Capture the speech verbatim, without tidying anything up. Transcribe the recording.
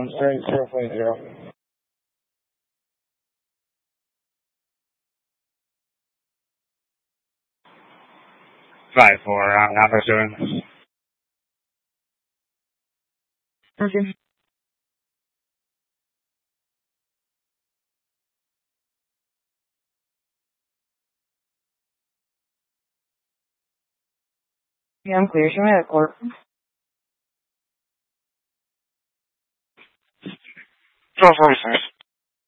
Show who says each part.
Speaker 1: one straight, zero point zero. Five four, I'm not pursuing.
Speaker 2: Okay. Yeah, I'm clear. Show me that court.
Speaker 1: twelve forty-six.